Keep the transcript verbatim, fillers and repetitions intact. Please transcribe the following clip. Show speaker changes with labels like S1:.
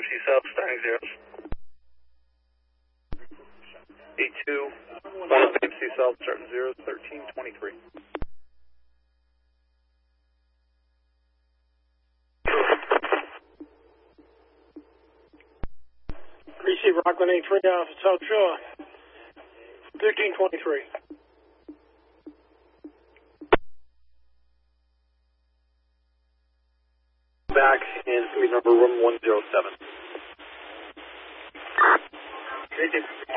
S1: C South, starting zeros. A two, one of C South, starting zeros, thirteen twenty-three.
S2: Receive Rockland eight three off South Shore, thirteen twenty-three.
S1: Back and fleet number one one zero seven.